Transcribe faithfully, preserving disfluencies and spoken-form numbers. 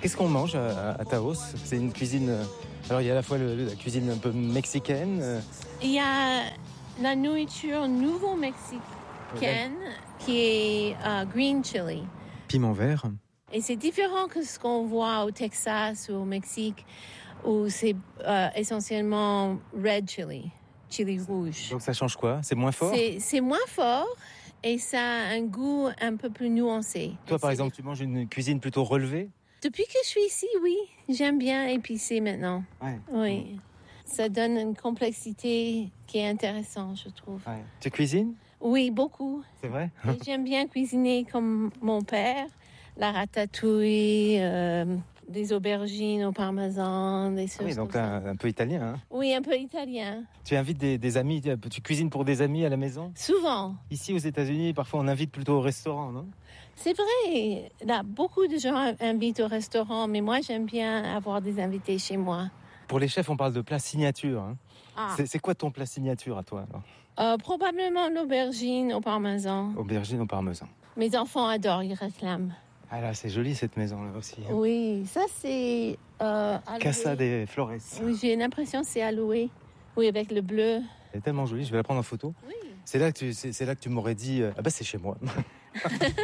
Qu'est-ce qu'on mange à, à Taos? C'est une cuisine... euh, Alors, il y a à la fois le- la cuisine un peu mexicaine. euh, Il y a la nourriture nouveau-mexicaine qui est euh, green chili. Piment vert. Et c'est différent que ce qu'on voit au Texas ou au Mexique, où c'est euh, essentiellement red chili, chili rouge. Donc ça change quoi? C'est moins fort? C'est, c'est moins fort et ça a un goût un peu plus nuancé. Toi, Et par c'est- exemple, tu manges une cuisine plutôt relevée? Depuis que je suis ici, oui, j'aime bien épicé maintenant. Ouais. Oui. Ça donne une complexité qui est intéressante, je trouve. Ouais. Tu cuisines? Oui, beaucoup. C'est vrai? Et j'aime bien cuisiner comme mon père. La ratatouille, euh, des aubergines au parmesan, des Ah choses oui, donc comme là, ça. un peu italien. Hein. Oui, un peu italien. Tu invites des, des amis, tu cuisines pour des amis à la maison? Souvent. Ici aux États-Unis, parfois on invite plutôt au restaurant, non? C'est vrai. Là, beaucoup de gens invitent au restaurant, mais moi, j'aime bien avoir des invités chez moi. Pour les chefs, on parle de plat signature. Hein. Ah. C'est, c'est quoi ton plat signature à toi alors? Euh, probablement l'aubergine au parmesan. Aubergine au parmesan. Mes enfants adorent, ils réclament. Ah là, c'est joli cette maison là aussi. Hein. Oui, ça c'est... Euh, alloué. Casa de Flores. Oui, j'ai l'impression que c'est alloué. Oui, avec le bleu. Elle est tellement jolie, je vais la prendre en photo. Oui. C'est là que tu, c'est, c'est là que tu m'aurais dit, euh, ah bah c'est chez moi.